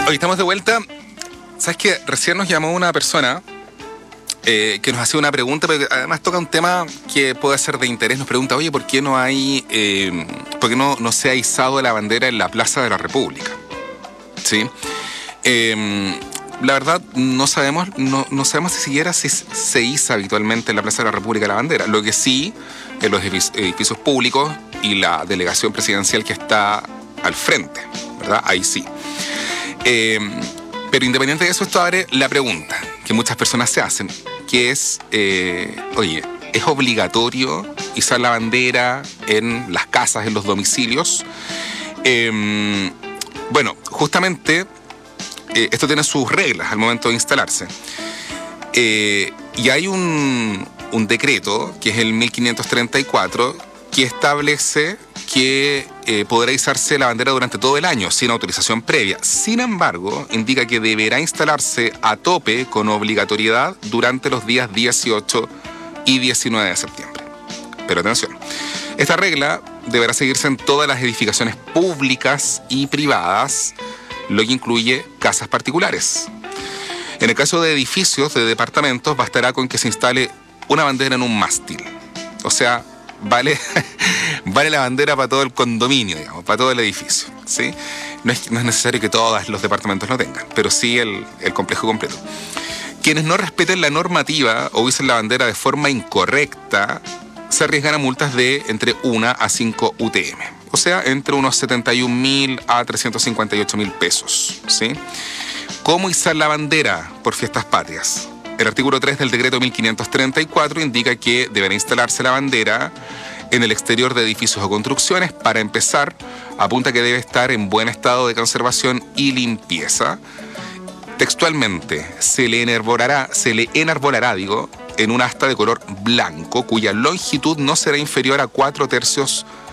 Hoy estamos de vuelta. ¿Sabes qué? Recién nos llamó una persona que nos hacía una pregunta, pero que además toca un tema que puede ser de interés. Nos pregunta, oye, ¿por qué no hay, por qué no se ha izado la bandera en la Plaza de la República? ¿Sí? La verdad, no sabemos si siquiera se iza habitualmente en la Plaza de la República la bandera. Lo que sí, en los edificios públicos y la delegación presidencial que está al frente, ¿verdad? Ahí sí. Pero independiente de eso, esto abre la pregunta que muchas personas se hacen, que es, oye, ¿es obligatorio izar la bandera en las casas, en los domicilios? Bueno, justamente esto tiene sus reglas al momento de instalarse. Y hay un decreto, que es el 1534, que establece que podrá izarse la bandera durante todo el año, sin autorización previa. Sin embargo, indica que deberá instalarse a tope con obligatoriedad durante los días 18 y 19 de septiembre. Pero atención, esta regla deberá seguirse en todas las edificaciones públicas y privadas, lo que incluye casas particulares. En el caso de edificios de departamentos, bastará con que se instale una bandera en un mástil. O sea, vale la bandera para todo el condominio, digamos, para todo el edificio, ¿sí? No es necesario que todos los departamentos lo tengan, pero sí el complejo completo. Quienes no respeten la normativa o usen la bandera de forma incorrecta se arriesgan a multas de entre 1 a 5 UTM, o sea, entre unos 71.000 a 358.000 pesos, ¿sí? ¿Cómo izar la bandera por fiestas patrias? El artículo 3 del decreto 1534 indica que deberá instalarse la bandera en el exterior de edificios o construcciones. Para empezar, apunta que debe estar en buen estado de conservación y limpieza. Textualmente, se le enarbolará, en un asta de color blanco, cuya longitud no será inferior a 4/3